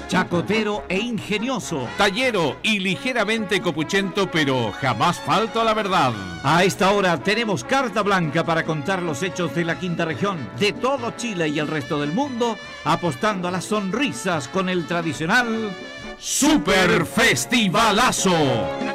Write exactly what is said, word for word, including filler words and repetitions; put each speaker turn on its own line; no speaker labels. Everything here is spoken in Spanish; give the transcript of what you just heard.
chacotero e ingenioso,
tallero y ligeramente copuchento, pero jamás falto a la verdad.
A esta hora tenemos carta blanca para contar los hechos de la quinta región, de todo Chile y el resto del mundo, apostando a las sonrisas con el tradicional
Super Festivalazo.